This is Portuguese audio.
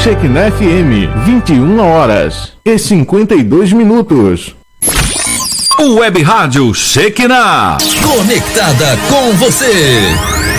Shekinah FM, 21h52. Web Rádio Shekinah, conectada com você.